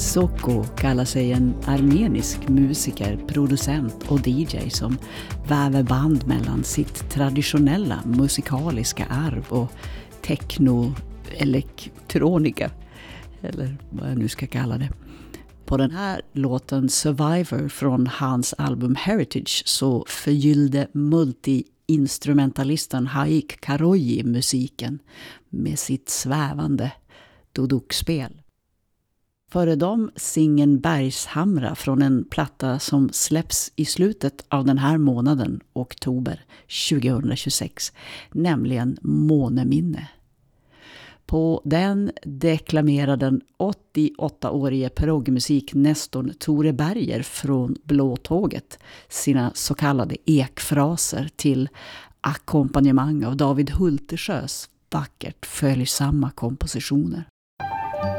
Soko kallar sig en armenisk musiker, producent och DJ som väver band mellan sitt traditionella musikaliska arv och techno-elektronika, eller vad jag nu ska kalla det. På den här låten Survivor från hans album Heritage så förgyllde multi-instrumentalisten Haik Karoyi musiken med sitt svävande dudukspel. Före dem singeln Bergshamra från en platta som släpps i slutet av den här månaden, oktober 2026, nämligen Måneminne. På den deklamerar den 88-årige progmusik-nestorn Tore Berger från Blåtåget sina så kallade ekfraser till ackompanjemang av David Hultesjös vackert följsamma kompositioner.